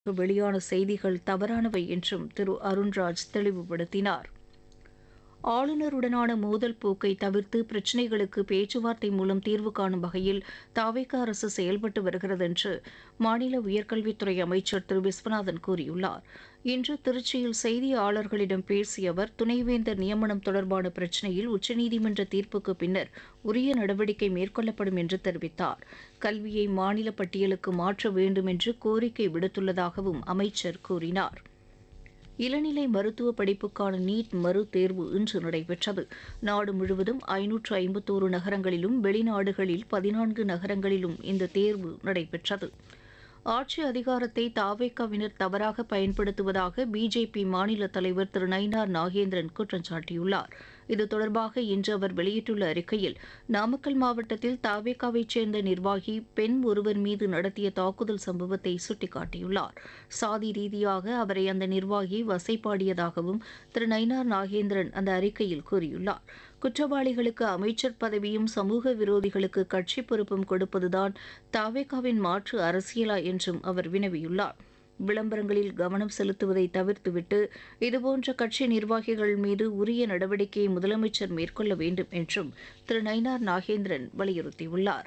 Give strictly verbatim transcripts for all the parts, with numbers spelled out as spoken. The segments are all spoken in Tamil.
வெளியான செய்திகள் தவறானவை என்றும் திரு அருண்ராஜ் தெளிவுபடுத்தினார். ஆளுநருடனான மோதல் போக்கை தவிர்த்து பிரச்சினைகளுக்கு பேச்சுவார்த்தை மூலம் தீர்வு காணும் வகையில் தாவேகா அரசு செயல்பட்டு வருகிறது என்று மாநில உயர்கல்வித்துறை அமைச்சர் திரு விஸ்வநாதன் கூறியுள்ளார். இன்று திருச்சியில் செய்தியாளர்களிடம் பேசிய அவர், துணைவேந்தர் நியமனம் தொடர்பான பிரச்சினையில் உச்சநீதிமன்ற தீர்ப்புக்கு பின்னர் உரிய நடவடிக்கை மேற்கொள்ளப்படும் என்று தெரிவித்தார். கல்வியை மாநில பட்டியலுக்கு மாற்ற வேண்டும் என்று கோரிக்கை விடுத்துள்ளதாகவும் அமைச்சர் கூறினார். இளநிலை மருத்துவ படிப்புக்கான நீட் மறு தேர்வு இன்று நடைபெற்றது. நாடு முழுவதும் ஐநூற்று ஐம்பத்தோரு நகரங்களிலும் வெளிநாடுகளில் பதினான்கு நகரங்களிலும் இந்த தேர்வு நடைபெற்றது. ஆட்சி அதிகாரத்தை தாவேகாவினர் தவறாக பயன்படுத்துவதாக பிஜேபி மாநில தலைவர் திரு நயினார் நாகேந்திரன் குற்றம் சாட்டியுள்ளார். இது தொடர்பாக இன்று அவர் வெளியிட்டுள்ள அறிக்கையில், நாமக்கல் மாவட்டத்தில் தாவேகாவைச் சேர்ந்த நிர்வாகி பெண் ஒருவர் மீது நடத்திய தாக்குதல் சம்பவத்தை சுட்டிக்காட்டியுள்ளார். சாதி ரீதியாக அவரை அந்த நிர்வாகி வசைபாடியதாகவும் திரு நயினார் நாகேந்திரன் அந்த அறிக்கையில் கூறியுள்ளார். குற்றவாளிகளுக்கு அமைச்சர் பதவியும் சமூக விரோதிகளுக்கு கட்சி பொறுப்பும் கொடுப்பதுதான் தாவேகாவின் மாற்று அரசியலா என்றும் அவர் வினவியுள்ளார். விளம்பரங்களில் கவனம் செலுத்துவதை தவிர்த்துவிட்டு இதுபோன்ற கட்சி நிர்வாகிகள் மீது உரிய நடவடிக்கையை முதலமைச்சர் மேற்கொள்ள வேண்டும் என்றும் திரு நயினார் நாகேந்திரன் வலியுறுத்தியுள்ளார்.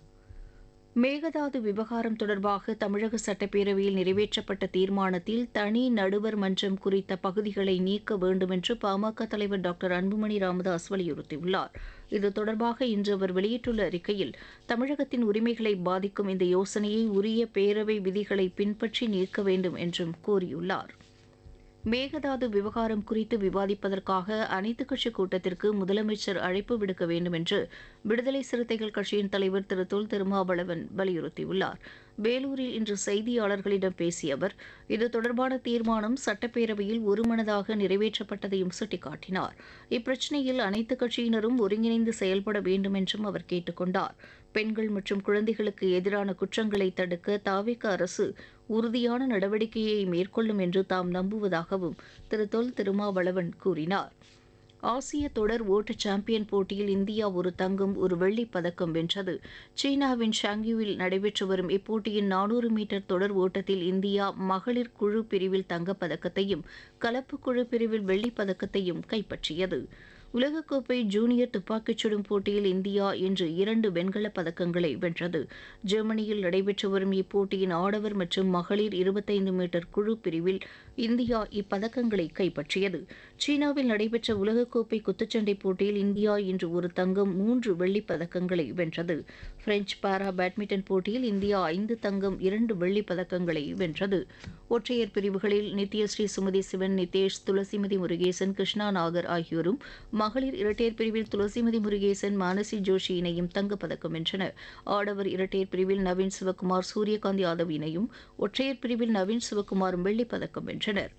மேகதாது விவகாரம் தொடர்பாக தமிழக சட்டப்பேரவையில் நிறைவேற்றப்பட்ட தீர்மானத்தில் தனி நடுவர் மன்றம் குறித்த பகுதிகளை நீக்க வேண்டும் என்று பாமக தலைவர் டாக்டர் அன்புமணி ராமதாஸ் வலியுறுத்தியுள்ளார். இது தொடர்பாக இன்று அவர் வெளியிட்டுள்ள அறிக்கையில், தமிழகத்தின் உரிமைகளை பாதிக்கும் இந்த யோசனையை உரிய பேரவை விதிகளை பின்பற்றி நீக்க வேண்டும் என்றும் கூறியுள்ளார். மேகதாது விவகாரம் குறித்து விவாதிப்பதற்காக அனைத்துக் கட்சிக் கூட்டத்திற்கு முதலமைச்சர் அழைப்பு விடுக்க வேண்டும் என்று விடுதலை சிறுத்தைகள் கட்சியின் தலைவர் திரு தொல் திருமாவளவன் வலியுறுத்தியுள்ளார். வேலூரில் இன்று செய்தியாளர்களிடம் பேசிய அவர், இது தொடர்பான தீர்மானம் சட்டப்பேரவையில் ஒருமனதாக நிறைவேற்றப்பட்டதையும் சுட்டிக்காட்டினார். இப்பிரச்சினையில் அனைத்துக் கட்சியினரும் ஒருங்கிணைந்து செயல்பட வேண்டும் என்றும் அவர் கேட்டுக் கொண்டார். பெண்கள் மற்றும் குழந்தைகளுக்கு எதிரான குற்றங்களை தடுக்க தாவேகா அரசு உறுதியான நடவடிக்கையை மேற்கொள்ளும் என்று தாம் நம்புவதாகவும் திரு தொல் திருமாவளவன் கூறினார். ஆசிய தொடர் ஓட்ட சாம்பியன் போட்டியில் இந்தியா ஒரு தங்கம் ஒரு வெள்ளிப் பதக்கம் வென்றது. சீனாவின் ஷாங்யூவில் நடைபெற்று வரும் இப்போட்டியின் நானூறு மீட்டர் தொடர் ஓட்டத்தில் இந்தியா மகளிர் குழு பிரிவில் தங்கப்பதக்கத்தையும் கலப்பு குழு பிரிவில் வெள்ளிப் பதக்கத்தையும் கைப்பற்றியது. உலகக்கோப்பை ஜூனியர் துப்பாக்கிச் சுடும் போட்டியில் இந்தியா இன்று இரண்டு வெண்கலப் பதக்கங்களை வென்றது. ஜெர்மனியில் நடைபெற்று வரும் இப்போட்டியின் ஆடவர் மற்றும் மகளிர் இருபத்தைந்து மீட்டர் குழு பிரிவில் இந்தியா இப்பதக்கங்களை கைப்பற்றியது. சீனாவில் நடைபெற்ற உலகக்கோப்பை குத்துச்சண்டை போட்டியில் இந்தியா இன்று ஒரு தங்கம் மூன்று வெள்ளிப் பதக்கங்களை வென்றது. பிரெஞ்ச் பாரா பேட்மிண்டன் போட்டியில் இந்தியா ஐந்து தங்கம் இரண்டு வெள்ளிப் பதக்கங்களை வென்றது. ஒற்றையர் பிரிவுகளில் நித்யஸ்ரீ சுமதி சிவன், நிதேஷ், துளசிமதி முருகேசன், கிருஷ்ணா நாகர் ஆகியோரும், மகளிர் இரட்டையர் பிரிவில் துளசிமதி முருகேசன், மானசி ஜோஷி இணையும் தங்கப்பதக்கம் வென்றனர். ஆடவர் இரட்டையர் பிரிவில் நவீன் சிவக்குமார், சூரியகாந்த் யாதவ் இணையும், ஒற்றையர் பிரிவில் நவீன் சிவக்குமாரும் வெள்ளிப் பதக்கம் வென்றனர்.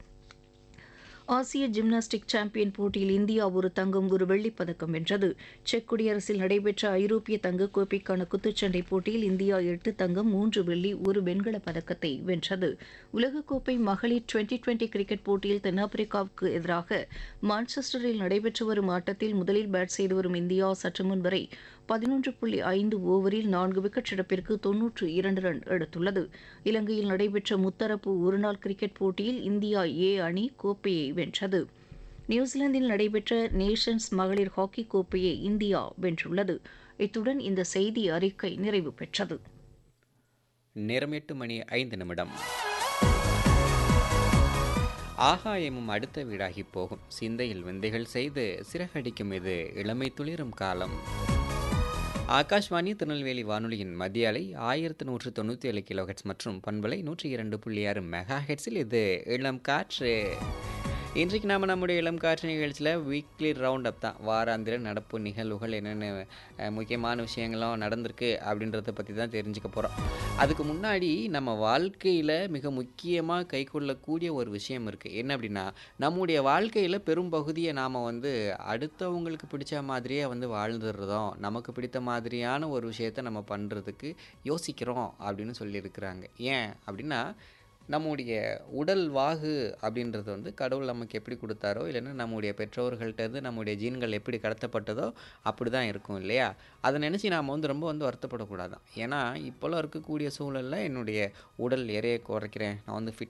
ஆசிய ஜிம்னாஸ்டிக் சாம்பியன் போட்டியில் இந்தியா ஒரு தங்கம் ஒரு வெள்ளிப் பதக்கம் வென்றது. செக் குடியரசில் நடைபெற்ற ஐரோப்பிய தங்கக்கோப்பைக்கான குத்துச்சண்டை போட்டியில் இந்தியா எட்டு தங்கம் மூன்று வெள்ளி ஒரு வெண்கலப் பதக்கத்தை வென்றது. உலகக்கோப்பை மகளிர் டுவெண்டி டுவெண்டி கிரிக்கெட் போட்டியில் தென்னாப்பிரிக்காவுக்கு எதிராக மான்செஸ்டரில் நடைபெற்று வரும் ஆட்டத்தில் முதலில் பேட் செய்து வரும் இந்தியா சற்று முன் வரை பதினொன்று புள்ளி ஐந்து ஓவரில் நான்கு விக்கெட் இழப்பிற்கு தொன்னூற்று இரண்டு ரன் எடுத்துள்ளது. இலங்கையில் நடைபெற்ற முத்தரப்பு ஒருநாள் கிரிக்கெட் போட்டியில் இந்தியா ஏ அணி கோப்பையை வென்றது. நியூசிலாந்தில் நடைபெற்ற நேஷன்ஸ் மகளிர் ஹாக்கி கோப்பையை இந்தியா வென்றுள்ளது. இத்துடன் இந்த செய்தி அறிக்கை நிறைவு பெற்றது. நேரம் எட்டு மணி ஐந்து நிமிடம். ஆகாயமும் அடுத்த வீடாகி போகும், சிந்தையில் விந்தைகள் செய்து சிறகடிக்கும் இது இளமை துளிரும் காலம். ஆகாஷ்வாணி திருநெல்வேலி வானொலியின் மத்திய அலை ஆயிரத்து நூற்று தொண்ணூற்றி ஏழு கிலோ ஹெட்ஸ் மற்றும் பண்பலை நூற்றி இரண்டு புள்ளி ஆறு மெகா ஹெட்ஸில் இது இளம் காற்று. இன்றைக்கு நாம் நம்முடைய இளம் காற்று நிகழ்ச்சியில் வீக்லி ரவுண்ட் அப் தான், வாராந்திர நடப்பு நிகழ்வுகள் என்னென்ன முக்கியமான விஷயங்களும் நடந்திருக்கு அப்படின்றத பற்றி தான் தெரிஞ்சுக்க போகிறோம். அதுக்கு முன்னாடி நம்ம வாழ்க்கையில் மிக முக்கியமாக கை கொள்ளக்கூடிய ஒரு விஷயம் இருக்குது. என்ன அப்படின்னா, நம்முடைய வாழ்க்கையில் பெரும் பகுதியை நாம் வந்து அடுத்தவங்களுக்கு பிடிச்ச மாதிரியே வந்து வாழ்ந்துடுறதும், நமக்கு பிடித்த மாதிரியான ஒரு விஷயத்தை நம்ம பண்ணுறதுக்கு யோசிக்கிறோம் அப்படின்னு சொல்லியிருக்கிறாங்க. ஏன் அப்படின்னா, நம்முடைய உடல் வாகு அப்படின்றது வந்து கடவுள் நமக்கு எப்படி கொடுத்தாரோ, இல்லைன்னா நம்முடைய பெற்றோர்கள்ட்டேருந்து நம்முடைய ஜீன்கள் எப்படி கடத்தப்பட்டதோ அப்படி தான் இருக்கும் இல்லையா? அதை நினச்சி நாம் வந்து ரொம்ப வந்து வருத்தப்படக்கூடாதான். ஏன்னா இப்போல்லாம் இருக்கக்கூடிய சூழலில் என்னுடைய உடல் எடையை குறைக்கிறேன், நான் வந்து ஃபிட்